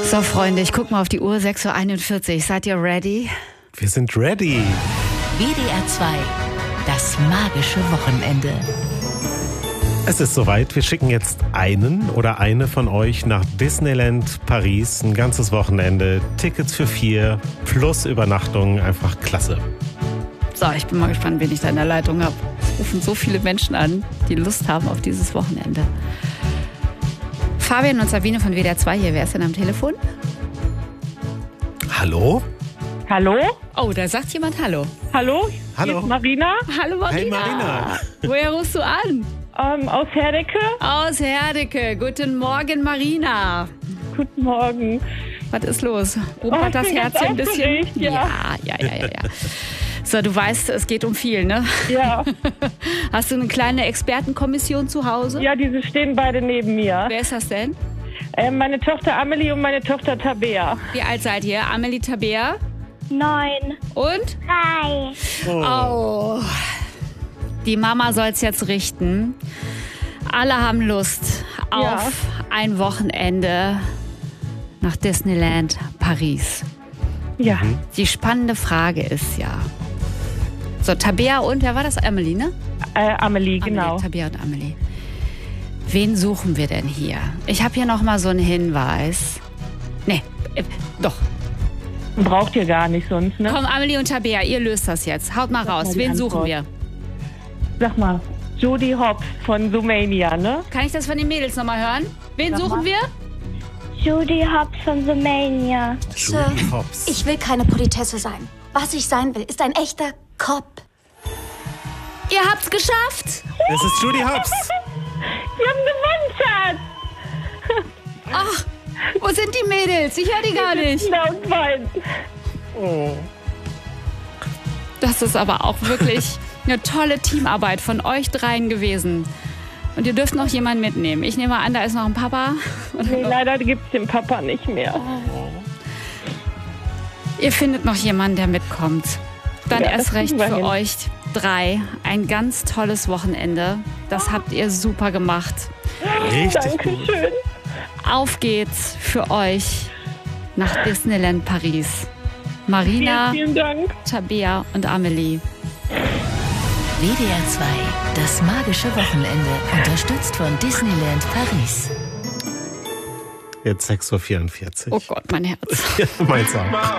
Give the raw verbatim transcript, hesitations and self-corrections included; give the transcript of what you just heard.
So, Freunde, ich guck mal auf die Uhr, sechs Uhr einundvierzig. Seid ihr ready? Wir sind ready. W D R zwei, das magische Wochenende. Es ist soweit. Wir schicken jetzt einen oder eine von euch nach Disneyland Paris. Ein ganzes Wochenende. Tickets für vier plus Übernachtung. Einfach klasse. So, ich bin mal gespannt, wen ich da in der Leitung habe. Es rufen so viele Menschen an, die Lust haben auf dieses Wochenende. Fabian und Sabine von W D R zwei hier. Wer ist denn am Telefon? Hallo? Hallo? Oh, da sagt jemand Hallo. Hallo? Hallo. Hier ist Marina Hallo Marina. Hey Marina. Woher rufst du an? ähm, aus Herdecke. Aus Herdecke. Guten Morgen, Marina. Guten Morgen. Was ist los? Oh, Rumpert ich das bin Herz ganz hier ein bisschen? aufgeregt, ja. ja, ja, ja, ja. ja. So, du weißt, es geht um viel, ne? Ja. Hast du eine kleine Expertenkommission zu Hause? Ja, diese stehen beide neben mir. Wer ist das denn? Ähm, meine Tochter Amelie und meine Tochter Tabea. Wie alt seid ihr? Amelie, Tabea Neun. und? Drei. Oh. Die Mama soll es jetzt richten. Alle haben Lust auf Ja. ein Wochenende nach Disneyland Paris. Ja. Die spannende Frage ist ja... So, Tabea und, wer war das? Amelie, ne? Äh, Amelie, genau. Amelie, Tabea und Amelie. Wen suchen wir denn hier? Ich habe hier noch mal so einen Hinweis. Nee, äh, doch. Braucht ihr gar nicht sonst, ne? Komm, Amelie und Tabea, ihr löst das jetzt. Haut mal Sag raus. mal die Wen Antwort. suchen wir? Sag mal, Judy Hopps von Zoomania, ne? Kann ich das von den Mädels noch mal hören? Wen Sag suchen mal. wir? Judy Hopps von Zoomania. Sir, Judy Hopps. ich will keine Politesse sein. Was ich sein will, ist ein echter Cop. Ihr habt's geschafft. Es ist Judy Hopps. Wir haben gewonnen, Schatz! Ach, wo sind die Mädels? Ich höre die gar nicht. Da und weinen. Oh. Das ist aber auch wirklich eine tolle Teamarbeit von euch dreien gewesen. Und ihr dürft noch jemanden mitnehmen. Ich nehme an, da ist noch ein Papa. Nee, leider gibt's den Papa nicht mehr. Ihr findet noch jemanden, der mitkommt. Dann Ja, erst das recht kriegen wir für hin. euch drei ein ganz tolles Wochenende. Das habt ihr super gemacht. Richtig gut. Dankeschön. Auf geht's für euch nach Disneyland Paris. Marina, Vielen, vielen Dank. Tabea und Amelie. W D R zwei, das magische Wochenende. Unterstützt von Disneyland Paris. Jetzt sechs Uhr vierundvierzig. Oh Gott, mein Herz. Ja, meins auch.